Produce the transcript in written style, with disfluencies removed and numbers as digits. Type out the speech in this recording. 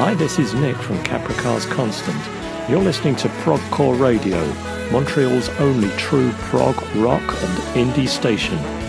Hi, this is Nick from Capricars Constant. You're listening to Progcore Radio, Montreal's only true prog, rock and indie station.